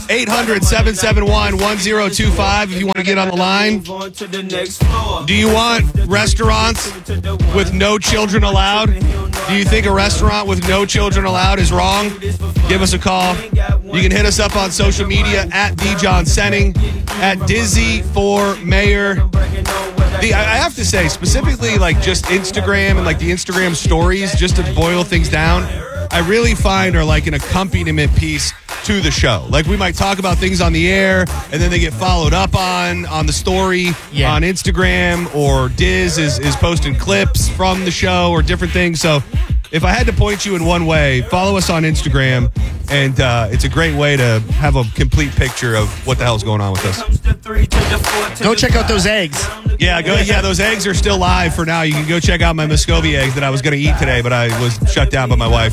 800-771-1025 if you want to get on the line. Do you want restaurants with no children allowed? Do you think a restaurant with no children allowed is wrong? Give us a call. You can hit us up on social media at @DJohnSenning, at Dizzy for Mayor. I have to say, specifically like just Instagram and like the Instagram stories, just to boil things down, I really find are like an accompaniment piece to the show. Like we might talk about things on the air and then they get followed up on the story on Instagram, or Diz is posting clips from the show or different things. So if I had to point you in one way, follow us on Instagram, and it's a great way to have a complete picture of what the hell's going on with us. Go check out those eggs. Yeah, those eggs are still live for now. You can go check out my Muscovy eggs that I was going to eat today, but I was shut down by my wife.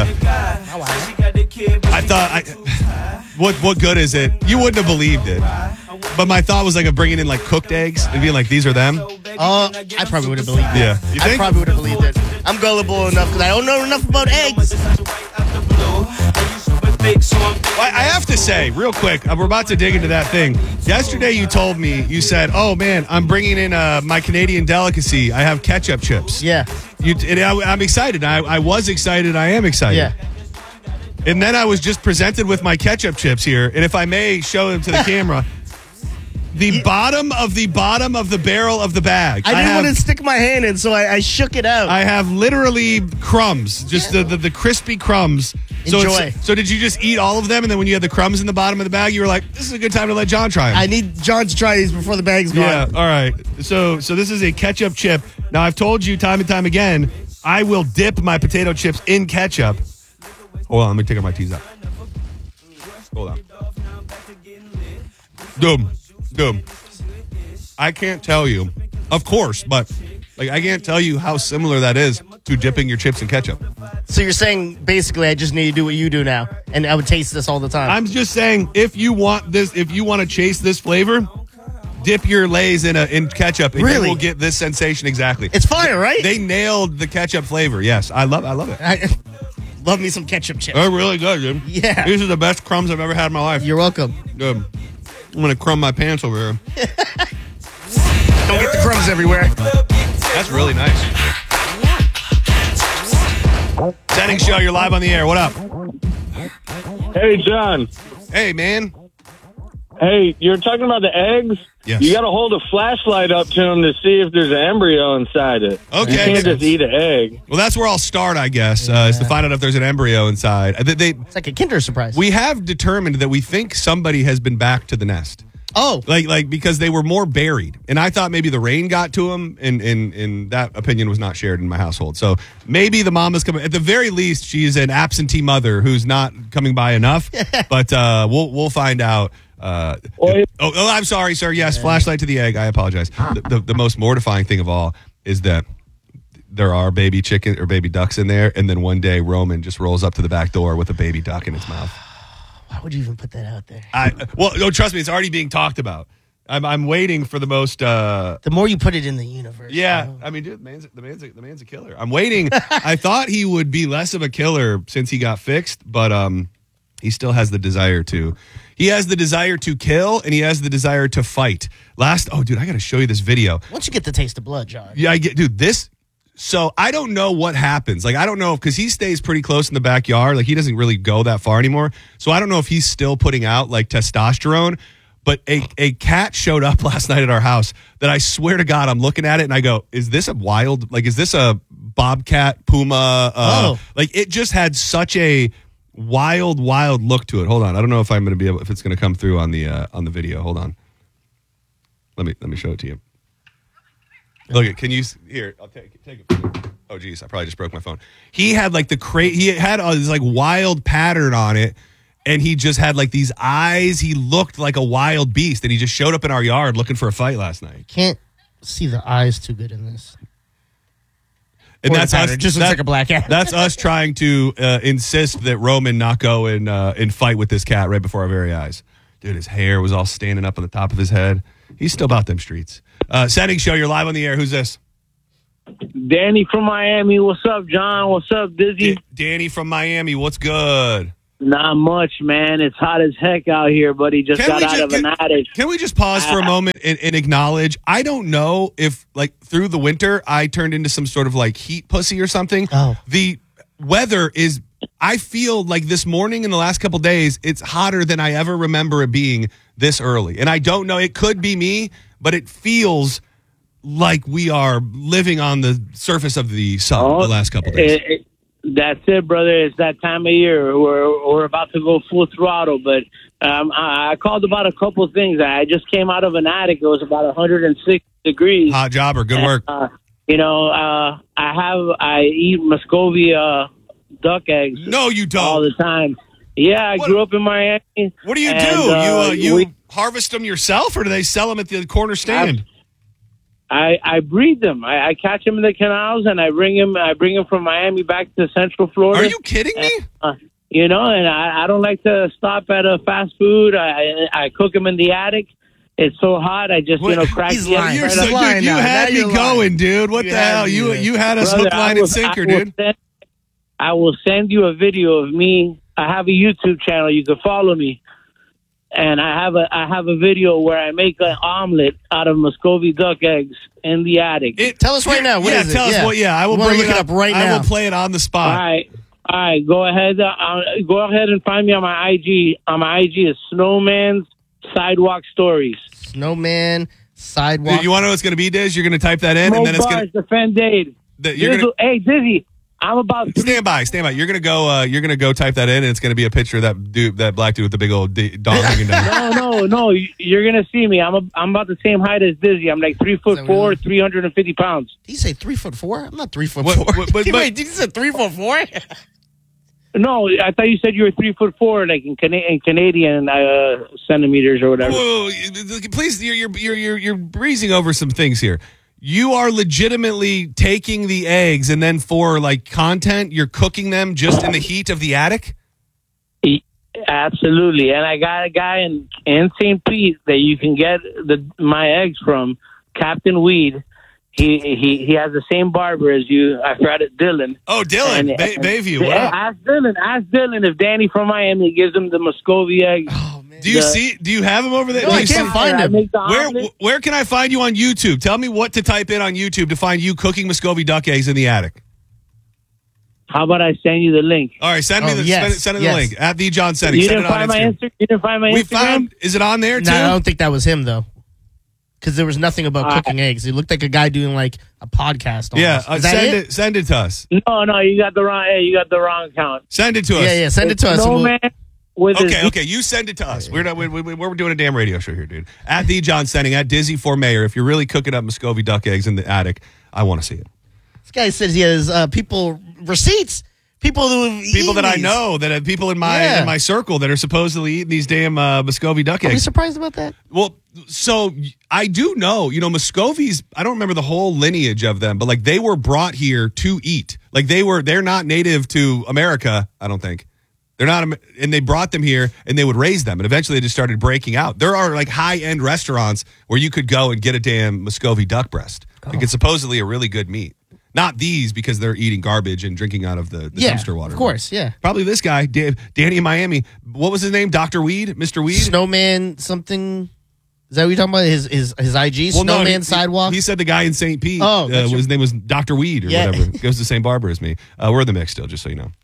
I thought, what good is it? You wouldn't have believed it. But my thought was like of bringing in like cooked eggs and being like, these are them. I probably would have believed it. Yeah. You think? I probably would have believed it. I'm gullible enough because I don't know enough about eggs. I have to say, real quick, we're about to dig into that thing. Yesterday you told me, you said, oh man, I'm bringing in my Canadian delicacy. I have ketchup chips. Yeah. I'm excited. I was excited. I am excited. Yeah. And then I was just presented with my ketchup chips here. And if I may show them to the camera, the bottom of the barrel of the bag. I didn't want to stick my hand in, so I shook it out. I have literally crumbs, just the crispy crumbs. Enjoy. So did you just eat all of them, and then when you had the crumbs in the bottom of the bag, you were like, this is a good time to let John try them? I need John to try these before the bag's gone. Yeah, all right. So this is a ketchup chip. Now, I've told you time and time again, I will dip my potato chips in ketchup. Hold on, let me take my teas out. Hold on. Doom. I can't tell you, of course, but like I can't tell you how similar that is to dipping your chips in ketchup. So you're saying basically I just need to do what you do now, and I would taste this all the time. I'm just saying if you want to chase this flavor, dip your Lay's in ketchup, and you will get this sensation exactly. It's fire, right? They nailed the ketchup flavor. Yes, I love it. I love me some ketchup chips. They're really good, dude. Yeah. These are the best crumbs I've ever had in my life. You're welcome. Good. I'm going to crumb my pants over here. Don't get the crumbs everywhere. That's really nice. Setting show, you're live on the air. What up? Hey, John. Hey, man. Hey, you're talking about the eggs? Yes. You got to hold a flashlight up to them to see if there's an embryo inside it. Okay. You can't just eat an egg. Well, that's where I'll start, I guess, is to find out if there's an embryo inside. It's like a Kinder Surprise. We have determined that we think somebody has been back to the nest. Oh. Like because they were more buried. And I thought maybe the rain got to them, and that opinion was not shared in my household. So maybe the mama's coming. At the very least, she's an absentee mother who's not coming by enough. But we'll find out. I'm sorry, sir. Yes, flashlight to the egg. I apologize. The most mortifying thing of all is that there are baby chicken or baby ducks in there, and then one day Roman just rolls up to the back door with a baby duck in its mouth. Why would you even put that out there? No, trust me, it's already being talked about. I'm waiting for the most. The more you put it in the universe. Yeah, I mean, dude, the man's a killer. I'm waiting. I thought he would be less of a killer since he got fixed, but he still has the desire to. He has the desire to kill, and he has the desire to fight. Dude, I got to show you this video. Once you get the taste of blood, John. Yeah, dude, this. So I don't know what happens. Like, I don't know because he stays pretty close in the backyard. Like, he doesn't really go that far anymore. So I don't know if he's still putting out like testosterone. But a cat showed up last night at our house that I swear to God, I'm looking at it and I go, is this a bobcat, puma? Like, it just had such a wild look to it. Hold on. I don't know if I'm going to be able, if it's going to come through on the video. Hold on. Let me show it to you. Look, can you here? I'll take it. Oh, geez, I probably just broke my phone. He had like he had this like wild pattern on it, and he just had like these eyes. He looked like a wild beast, and he just showed up in our yard looking for a fight last night. Can't see the eyes too good in this. And that's us. It just looks like a black cat. That's us trying to insist that Roman not go and fight with this cat right before our very eyes. Dude, his hair was all standing up on the top of his head. He's still about them streets. Setting show, you're live on the air. Who's this? Danny from Miami. What's up, John? What's up, Dizzy? Danny from Miami. What's good? Not much, man. It's hot as heck out here, buddy. Just got out of an attic. Can we just pause for a moment and acknowledge? I don't know if, like, through the winter, I turned into some sort of, like, heat pussy or something. Oh. The weather is, I feel like this morning and the last couple days, it's hotter than I ever remember it being this early. And I don't know, it could be me, but it feels like we are living on the surface of the sun the last couple days. That's it, brother. It's that time of year. We're about to go full throttle, but I called about a couple things. I just came out of an attic. It was about 106 degrees. Hot jobber. Good work. I eat Muscovy duck eggs. No, you don't. All the time. Yeah, I grew up in Miami. What do you do? You harvest them yourself, or do they sell them at the corner stand? I breed them. I catch them in the canals, and I bring them from Miami back to Central Florida. Are you kidding me? And I don't like to stop at a fast food. I cook them in the attic. It's so hot. I just crack. He's the lying. You're right so, up. dude, you had me going, dude. What You the had hell? me, You had us Brother, hook, line, and sinker, dude. I will send you a video of me. I have a YouTube channel. You can follow me. And I have a video where I make an omelet out of Muscovy duck eggs in the attic. Tell us right now. What is it? Tell us what. Yeah, I will We wanna bring look it it up right I now. will play it on the spot. All right. Go ahead. Go ahead and find me on my IG. On my IG is Snowman's Sidewalk Stories. Snowman sidewalk. Dude, you want to know what's going to be, Diz? You're going to type that in, and then it's going to defend Aid. Hey, Dizzy. I'm about to stand by. You're gonna go type that in, and it's gonna be a picture of that black dude with the big old dong hanging down. No. You're gonna see me. I'm about the same height as Dizzy. I'm like 3'4", 350 pounds. Did you say 3'4"? I'm not 3'4". Wait, did you say 3'4"? No, I thought you said you were 3'4", like in Canadian centimeters or whatever. Whoa, please, you're breezing over some things here. You are legitimately taking the eggs, and then for like content, you're cooking them just in the heat of the attic? Absolutely. And I got a guy in St. Pete that you can get my eggs from, Captain Weed. He has the same barber as you. I forgot it, Dylan. Oh, Dylan, Bayview. What up? Ask Dylan if Danny from Miami gives him the Muscovy eggs. Oh, man. Do you have him over there? No, I can't find him. Where can I find you on YouTube? Tell me what to type in on YouTube to find you cooking Muscovy duck eggs in the attic. How about I send you the link? All right, send me the link at the John Senning. You didn't find my Instagram? Is it on there too? No, I don't think that was him though. Because there was nothing about cooking eggs. It looked like a guy doing like a podcast. Almost. Yeah, send it to us. No, you got the wrong account. Send it to us. Yeah, send it to us. Okay, you send it to us. We're doing a damn radio show here, dude. At the John Senning, at Dizzy for Mayor. If you're really cooking up Muscovy duck eggs in the attic, I want to see it. This guy says he has receipts. People that I know, that have people in my circle that are supposedly eating these damn Muscovy duck eggs. Are you surprised about that? Well, so I do know, Muscovies, I don't remember the whole lineage of them, but like they were brought here to eat. Like they're not native to America, I don't think. They're not, and they brought them here and they would raise them. And eventually they just started breaking out. There are like high-end restaurants where you could go and get a damn Muscovy duck breast. Like it's supposedly a really good meat. Not these, because they're eating garbage and drinking out of the dumpster water. Of course, yeah. Probably this guy, Danny in Miami. What was his name? Dr. Weed? Mr. Weed? Snowman something. Is that what you're talking about? His IG? Well, Snowman Sidewalk? He said the guy in St. Pete. Oh, his name was Dr. Weed or whatever. Goes to the same barber as me. We're in the mix still, just so you know.